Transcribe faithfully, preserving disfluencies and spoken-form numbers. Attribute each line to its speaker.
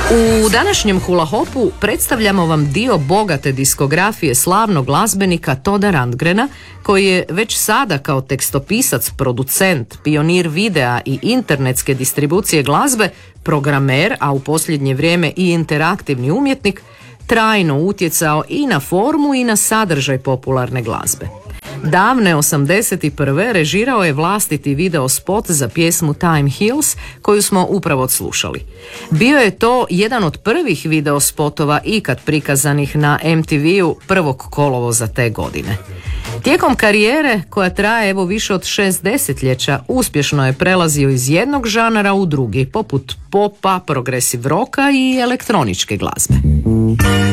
Speaker 1: U današnjem Hula Hopu predstavljamo vam dio bogate diskografije slavnog glazbenika Todda Rundgrena, koji je već sada kao tekstopisac, producent, pionir videa i internetske distribucije glazbe, programer, a u posljednje vrijeme i interaktivni umjetnik, trajno utjecao i na formu i na sadržaj popularne glazbe. Davne osamdeset prve režirao je vlastiti video spot za pjesmu Time Heals, koju smo upravo odslušali. Bio je to jedan od prvih video spotova ikad prikazanih na em te veu prvog kolovoza te godine. Tijekom karijere, koja traje evo više od šest desetljeća, uspješno je prelazio iz jednog žanara u drugi, poput popa, progresiv roka i elektroničke glazbe.